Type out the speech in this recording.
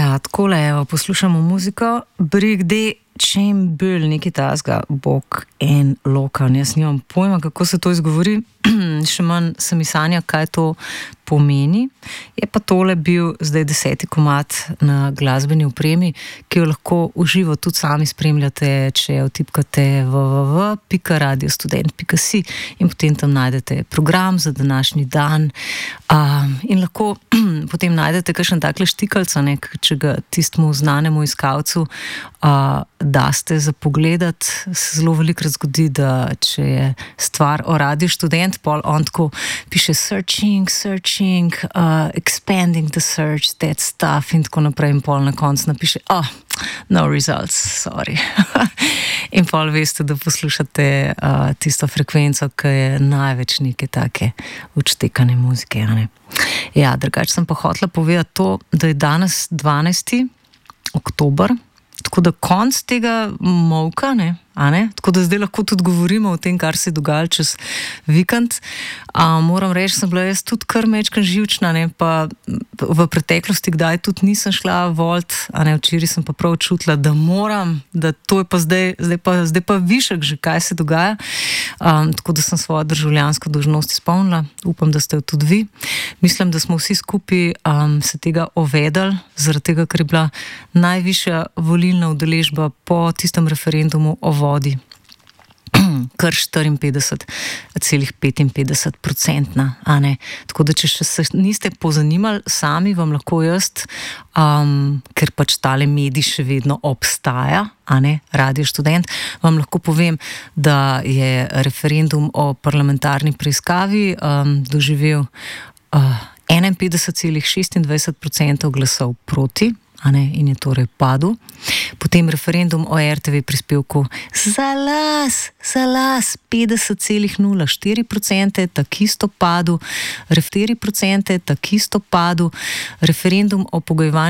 Ja, takole, evo, poslušamo muziko. Brigde Chamber, nekaj tasga, Bog en Lokan. Jaz nimam pojma, kako se to izgovori. Še manj se mi sanja, kaj to pomeni. Je pa tole bil zdaj 10. komad na glasbeni opremi, ki jo lahko uživo tudi sami spremljate, če vtipkate www.radiostudent.si in potem tam najdete program za današnji dan. In lahko potem najdete kakšen takle štikalca, če ga tistemu znanemu iskalcu daste za pogledat. Se zelo velikrat zgodi, da če je stvar o Radiu Študent, pol on tako piše searching, expanding the search, that stuff in tako naprej, in pol na koncu napiše no results, sorry. In pol veste, da poslušate tisto frekvenco, ki je največ neke take odštekane muzike, a ne? Ja, drugače sem pa hotela povedati to, da je danes 12. oktober, tako da konc tega molka, ne? A ne? Tako da zdaj lahko tudi govorimo o tem, kar se je dogajalo čez vikend. Moram reči, sem bila jaz tudi kar mečkan živčna, ne? Pa v preteklosti kdaj tudi nisem šla volt, a ne, včeraj sem pa prav čutila, da moram, da to je pa zdaj pa višek že, kaj se dogaja. Tako da sem svojo državljansko dolžnost izpolnila. Upam, da ste jo tudi vi. Mislim, da smo vsi skupaj se tega ovedali, zaradi tega, ker je bila najvišja volilna udeležba po tistem referendumu o vodi, kar 54,55%, a ne. Tako da, če še se niste pozanimali sami, vam lahko jaz, ker pač tale medij še vedno obstaja, a ne, Radio Študent, vam lahko povem, da je referendum o parlamentarni preiskavi doživel 51,26% glasov proti, a ne, in je torej padel. Potem referendum o RTV prispevku za las 50,04%, takisto padel. 4%, takisto padel. Referendum o pogojevanju